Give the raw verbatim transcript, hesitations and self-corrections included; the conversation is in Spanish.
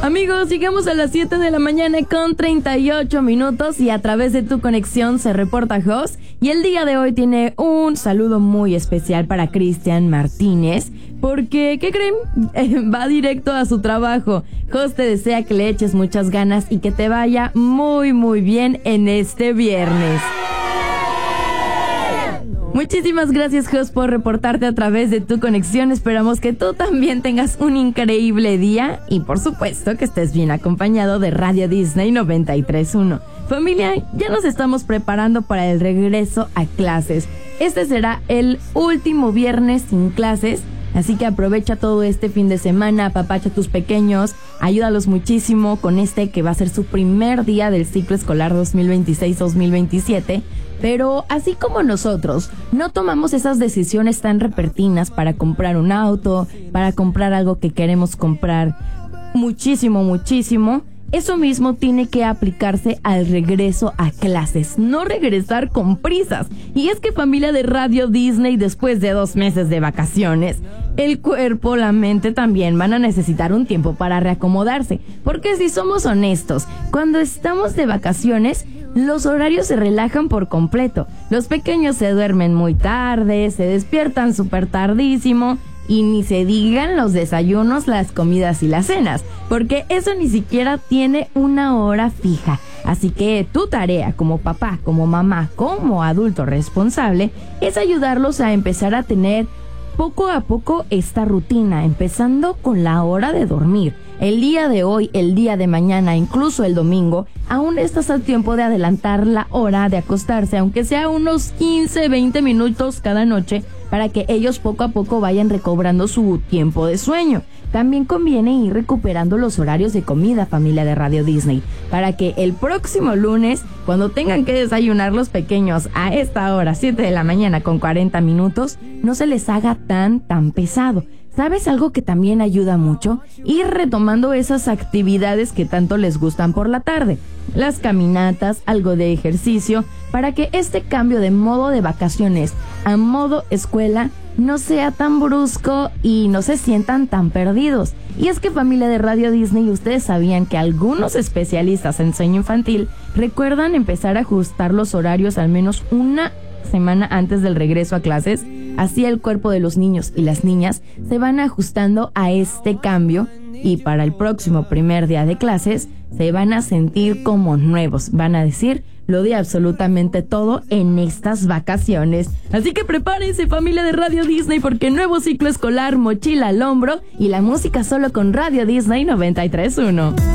Amigos, llegamos a las siete de la mañana con treinta y ocho minutos y a través de tu conexión se reporta Jos. Y el día de hoy tiene un saludo muy especial para Cristian Martínez, porque, ¿qué creen? Eh, va directo a su trabajo. Jos te desea que le eches muchas ganas y que te vaya muy muy bien en este viernes. Muchísimas gracias, Jos, por reportarte a través de tu conexión. Esperamos que tú también tengas un increíble día y, por supuesto, que estés bien acompañado de Radio Disney noventa y tres punto uno. Familia, ya nos estamos preparando para el regreso a clases. Este será el último viernes sin clases, así que aprovecha todo este fin de semana, apapacha a tus pequeños, ayúdalos muchísimo con este que va a ser su primer día del ciclo escolar dos mil veintiséis dos mil veintisiete. Pero así como nosotros no tomamos esas decisiones tan repentinas para comprar un auto, para comprar algo que queremos comprar muchísimo, muchísimo, eso mismo tiene que aplicarse al regreso a clases, no regresar con prisas. Y es que, familia de Radio Disney, después de dos meses de vacaciones, el cuerpo, la mente también van a necesitar un tiempo para reacomodarse. Porque si somos honestos, cuando estamos de vacaciones, los horarios se relajan por completo. Los pequeños se duermen muy tarde, se despiertan súper tardísimo y ni se digan los desayunos, las comidas y las cenas, porque eso ni siquiera tiene una hora fija. Así que tu tarea como papá, como mamá, como adulto responsable es ayudarlos a empezar a tener poco a poco esta rutina, empezando con la hora de dormir. El día de hoy, el día de mañana, incluso el domingo, aún estás a tiempo de adelantar la hora de acostarse, aunque sea unos quince, veinte minutos cada noche, para que ellos poco a poco vayan recobrando su tiempo de sueño. También conviene ir recuperando los horarios de comida, familia de Radio Disney, para que el próximo lunes, cuando tengan que desayunar los pequeños a esta hora, siete de la mañana con cuarenta minutos, no se les haga tan, tan pesado. ¿Sabes algo que también ayuda mucho? Ir retomando esas actividades que tanto les gustan por la tarde. Las caminatas, algo de ejercicio, para que este cambio de modo de vacaciones a modo escuela no sea tan brusco y no se sientan tan perdidos. Y es que, familia de Radio Disney, ustedes sabían que algunos especialistas en sueño infantil recuerdan empezar a ajustar los horarios al menos una semana antes del regreso a clases. Así el cuerpo de los niños y las niñas se van ajustando a este cambio y para el próximo primer día de clases se van a sentir como nuevos. Van a decir, lo di absolutamente todo en estas vacaciones. Así que prepárense, familia de Radio Disney, porque nuevo ciclo escolar, mochila al hombro y la música solo con Radio Disney noventa y tres punto uno.